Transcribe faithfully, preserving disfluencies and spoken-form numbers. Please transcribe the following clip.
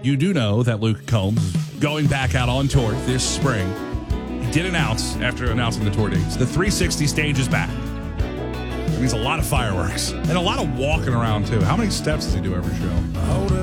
you do know that Luke Combs is going back out on tour this spring. He did announce, after announcing the tour dates, the three sixty stage is back. That means a lot of fireworks and a lot of walking around, too. How many steps does he do every show?